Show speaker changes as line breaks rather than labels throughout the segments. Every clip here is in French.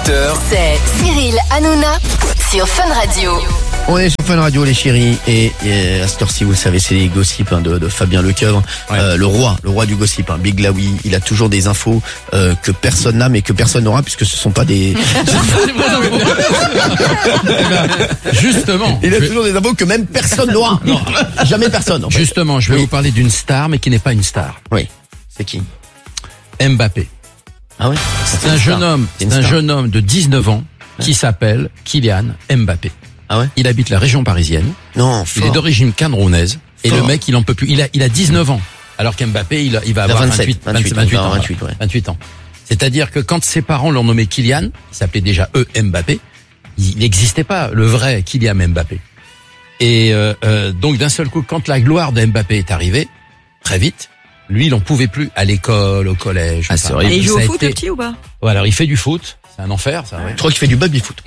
18h.
C'est Cyril Hanouna sur Fun Radio.
On est sur Fun Radio, les chéris, et à cette heure-ci, vous le savez, c'est les gossips de Fabien Lecoeuvre, le roi du gossip, Big Laoui. Il a toujours des infos que personne n'a, mais que personne n'aura, puisque ce sont pas des...
Justement.
Il a toujours des infos que même personne n'aura. Non, jamais personne. En fait.
Justement, je vais vous parler d'une star, mais qui n'est pas une star.
Oui. C'est qui?
Mbappé.
Ah ouais.
C'est un jeune homme de 19 ans qui s'appelle Kylian Mbappé.
Ah ouais.
Il habite la région parisienne.
Non,
il est d'origine camerounaise. Et le mec, il en peut plus. Il a 19 ans. Alors qu'Mbappé, il va avoir 28 ans. C'est-à-dire que quand ses parents l'ont nommé Kylian, il s'appelait déjà Mbappé, il n'existait pas le vrai Kylian Mbappé. Et donc d'un seul coup, quand la gloire de Mbappé est arrivée, très vite, lui, il en pouvait plus à l'école, au collège.
Ah, c'est horrible.
Et il joue au foot, le petit, ou pas?
Ouais, alors il fait du foot. C'est un enfer, ça. Ouais.
Je crois qu'il fait du baby-foot.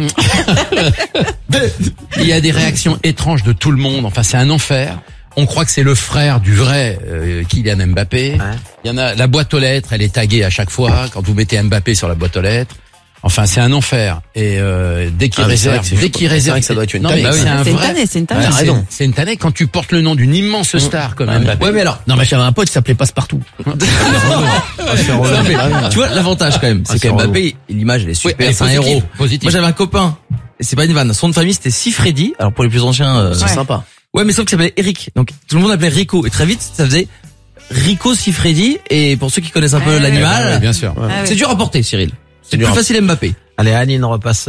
Il y a des réactions étranges de tout le monde. Enfin, c'est un enfer. On croit que c'est le frère du vrai Kylian Mbappé. Ouais. Il y en a, la boîte aux lettres, elle est taguée à chaque fois quand vous mettez Mbappé sur la boîte aux lettres. Enfin, c'est un enfer. Et dès qu'il réserve,
c'est vrai que ça doit être une tannée.
C'est une tannée.
C'est une tannée quand tu portes le nom d'une immense star comme Mbappé.
Ouais, mais alors. Non, mais j'avais un pote qui s'appelait Passepartout.
Tu vois, l'avantage quand même, c'est que Mbappé, l'image, elle est super, c'est un héros.
Positif.
Moi, j'avais un copain, et c'est pas une vanne, son nom de famille, c'était Sifredi. Alors, pour les plus anciens,
c'est sympa.
Ouais, mais sauf qu'il s'appelait Eric. Donc, tout le monde l'appelait Rico. Et très vite, ça faisait Rico Sifredi. Et pour ceux qui connaissent un peu l'animal,
bien sûr.
C'est dur à porter, Cyril. C'est plus facile Mbappé.
Allez, Anine repasse.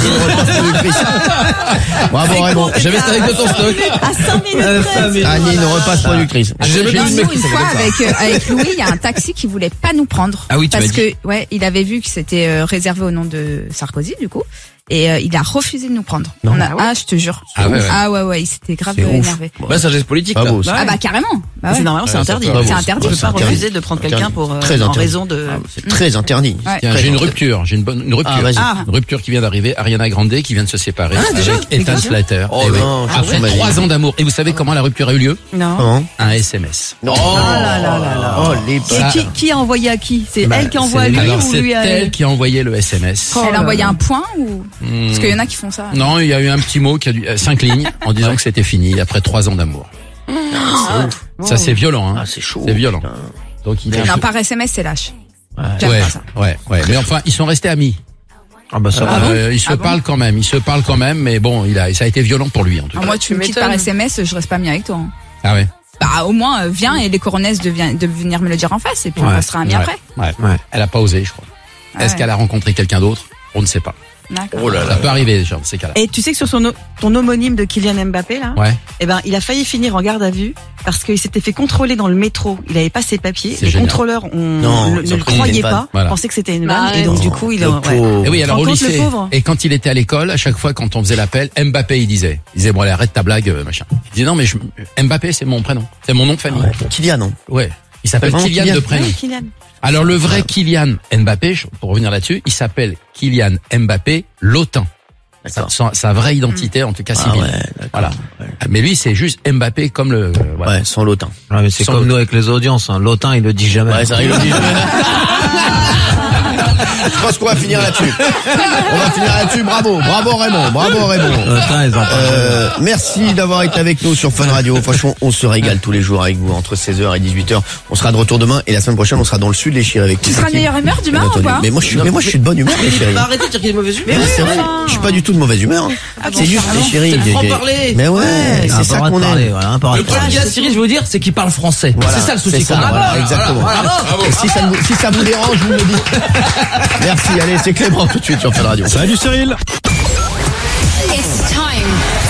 Bravo, Raymond.
J'avais cette anecdote en stock.
À 100 minutes.
Anine repasse productrice.
Une fois avec Louis, il y a un taxi qui voulait pas nous prendre.
Ah oui, tu
parce que il avait vu que c'était réservé au nom de Sarkozy du coup. Et il a refusé de nous prendre. Je te jure. Ouais, il s'était grave énervé.
Bah, ça geste politique.
Ah,
bah carrément. Bah,
c'est normalement c'est interdit.
C'est interdit.
Tu peux pas refuser de prendre quelqu'un pour en raison de.
C'est très interdit.
Tiens, j'ai une rupture. Une rupture qui vient d'arriver. Ariana Grande qui vient de se séparer avec Ethan Slater. Après 3 ans d'amour. Et vous savez comment la rupture a eu lieu?
Non.
Un SMS.
Non.
Oh les. Et qui a envoyé à qui? C'est elle qui envoie à lui ou lui à elle?
C'est elle qui a envoyé le SMS.
Elle a envoyé un point ou? Parce qu'il y en a qui font ça.
Non, il y a eu un petit mot qui a 5 lignes en disant que c'était fini après 3 ans d'amour. Ça c'est violent, hein.
C'est chaud.
C'est violent. Donc
par SMS c'est lâche.
Ouais. Mais enfin, ils sont restés amis.
Ah bah ça va.
Ils se parlent quand même, mais bon, ça a été violent pour lui en tout cas.
Moi, tu me quittes par SMS, je reste pas mis avec toi.
Ah ouais.
Bah au moins viens et les coronesses de venir me le dire en face et puis on restera amis après.
Ouais. Elle a pas osé, je crois. Est-ce qu'elle a rencontré quelqu'un d'autre? On ne sait pas.
D'accord.
Oh là là, ça peut arriver genre dans ces cas-là.
Et tu sais que sur ton homonyme de Kylian Mbappé là, il a failli finir en garde à vue parce qu'il s'était fait contrôler dans le métro. Il avait pas ses papiers. Les contrôleurs ne le croyaient pas, pensaient que c'était une vanne et donc du coup il a.
Et oui, alors au lycée. Et quand il était à l'école, à chaque fois quand on faisait l'appel, Mbappé il disait bon allez arrête ta blague machin. Il disait non mais Mbappé c'est mon prénom, c'est mon nom de famille.
Kylian non.
Ouais. Il s'appelle Kylian de prénom.
Kylian.
Alors le vrai Kylian Mbappé, pour revenir là-dessus, il s'appelle Kylian Mbappé Lotin. Sa vraie identité, en tout cas civile. Voilà. Mais lui, c'est juste Mbappé comme le.
Ouais, sans Lotin.
Ouais, mais c'est comme nous avec les audiences. Lotin, il le dit jamais.
Ouais, ça, il le dit jamais. Je pense qu'on va finir là-dessus. Bravo Raymond. Merci d'avoir été avec nous sur Fun Radio. Franchement, on se régale tous les jours avec vous entre 16h et 18h. On sera de retour demain et la semaine prochaine, on sera dans le sud les chéris avec
tu seras de meilleure humeur d'humeur ou pas?
Mais moi, je suis de bonne humeur les chéris.
Arrêtez de dire qu'il est de mauvaise humeur.
Mais c'est vrai. Je suis pas du tout de mauvaise humeur. C'est juste les chéris. Mais ouais, c'est ça qu'on aime.
Le problème qu'il y a, Cyril, je veux vous dire, c'est qu'il parle français. C'est ça le souci qu'on a.
Voilà, exactement. Si ça vous dérange, vous me le dites. Merci, allez, c'est Clément tout de suite sur Fun Radio.
Salut Cyril.
It's time.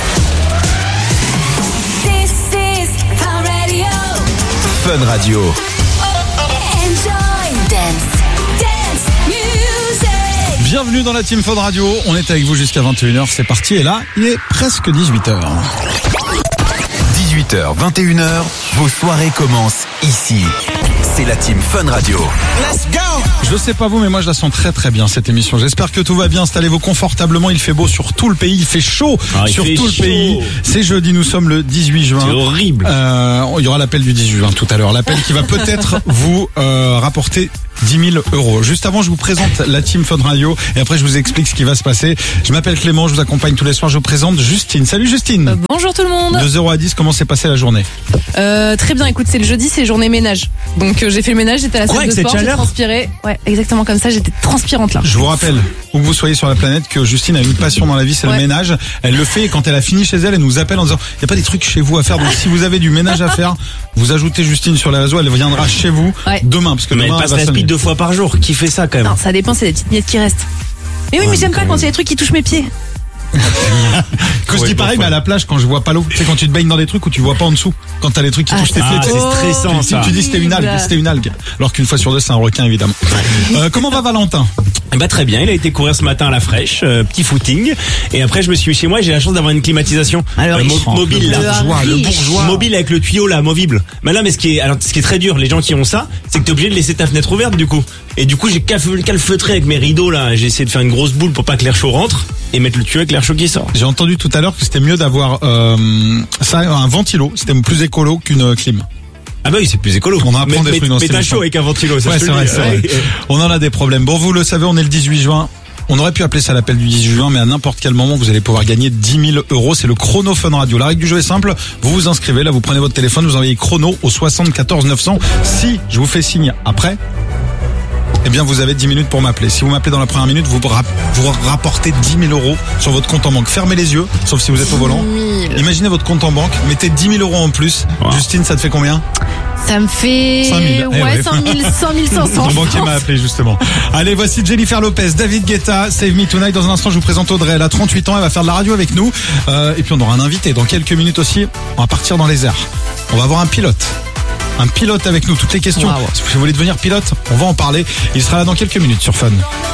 This is Fun Radio.
Fun Radio.
Enjoy dance music.
Bienvenue dans la Team Fun Radio. On est avec vous jusqu'à 21h. C'est parti. Et là, il est presque 18h.
18h, 21h, vos soirées commencent ici. c'est la team Fun Radio.
Let's go! Je sais pas vous, mais moi je la sens très très bien cette émission. J'espère que tout va bien. Installez-vous confortablement. Il fait beau sur tout le pays. Il fait chaud sur tout le pays. C'est jeudi. Nous sommes le 18 juin.
C'est horrible.
Il y aura l'appel du 18 juin tout à l'heure. L'appel qui va peut-être vous rapporter 10 000 euros. Juste avant, je vous présente la team Fun Radio et après je vous explique ce qui va se passer. Je m'appelle Clément, je vous accompagne tous les soirs. Je vous présente Justine. Salut Justine.
Bonjour tout le monde.
De 0 à 10, comment s'est passée la journée?
Très bien, écoute, c'est le jeudi, c'est journée ménage. Donc j'ai fait le ménage, j'étais à la salle de sport, j'ai transpiré. Ouais, exactement comme ça, j'étais transpirante là.
Je vous rappelle, où que vous soyez sur la planète, que Justine a une passion dans la vie, c'est le ménage. Elle le fait et quand elle a fini chez elle, elle nous appelle en disant il n'y a pas des trucs chez vous à faire. Donc si vous avez du ménage à faire, vous ajoutez Justine sur les réseaux, elle viendra chez vous demain. Parce que
mais
demain,
elle passe la speed 2 fois par jour. Qui fait ça quand même?
Non, ça dépend, c'est des petites miettes qui restent. Mais oui, mais j'aime pas quand il y a des trucs qui touchent mes pieds.
Que je dis pareil, mais à la plage, quand je vois pas l'eau, tu sais, quand tu te baignes dans des trucs où tu vois pas en dessous, quand t'as des trucs qui touchent tes pieds,
c'est stressant ça.
Tu dis c'était une algue, alors qu'une fois sur deux c'est un requin évidemment. Comment va Valentin?
Bah très bien, il a été courir ce matin à la fraîche, petit footing, et après je me suis chez moi, j'ai la chance d'avoir une climatisation mobile
le bourgeois
mobile avec le tuyau là, amovible. Mais là, mais ce qui est très dur, les gens qui ont ça, c'est que t'es obligé de laisser ta fenêtre ouverte du coup. Et du coup j'ai calfeutré avec mes rideaux là, j'ai essayé de faire une grosse boule pour pas que l'air chaud rentre et mettre le tuyau avec l'air chaud qui sort.
J'ai entendu tout à l'heure que c'était mieux d'avoir ça, un ventilo, c'était plus écolo qu'une clim.
Ah bah oui, c'est plus écolo.
On apprend des trucs dans cette émission.
Mais t'as chaud avec un ventilo, ça.
Ouais, c'est vrai. On en a des problèmes. Bon, vous le savez, on est le 18 juin. On aurait pu appeler ça l'appel du 18 juin, mais à n'importe quel moment, vous allez pouvoir gagner 10 000 euros. C'est le chrono Fun Radio. La règle du jeu est simple. Vous vous inscrivez, là, vous prenez votre téléphone, vous envoyez chrono au 74 900. Si je vous fais signe après, eh bien, vous avez 10 minutes pour m'appeler. Si vous m'appelez dans la première minute, vous rapportez 10 000 euros sur votre compte en banque. Fermez les yeux, sauf si vous êtes au volant. Imaginez votre compte en banque, mettez 10 000 euros en plus. Wow. Justine, ça te fait combien?
Ça me fait
5 000.
Ouais, 100 500.
Mon banquier m'a appelé justement. Allez, voici Jennifer Lopez, David Guetta, Save Me Tonight. Dans un instant, je vous présente Audrey. Elle a 38 ans, elle va faire de la radio avec nous. Et puis on aura un invité dans quelques minutes aussi. On va partir dans les airs. On va avoir un pilote avec nous. Toutes les questions. Si vous voulez devenir pilote, on va en parler. Il sera là dans quelques minutes sur Fun.